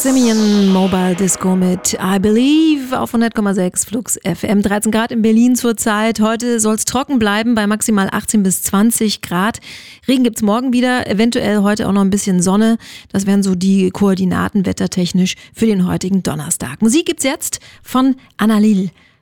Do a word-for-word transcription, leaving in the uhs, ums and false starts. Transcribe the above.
Simeon Mobile Disco mit I Believe auf hundert Komma sechs Flux F M. dreizehn Grad in Berlin zurzeit. Heute soll es trocken bleiben bei maximal achtzehn bis zwanzig Grad. Regen gibt's morgen wieder, eventuell heute auch noch ein bisschen Sonne. Das wären so die Koordinaten wettertechnisch für den heutigen Donnerstag. Musik gibt's jetzt von Annalil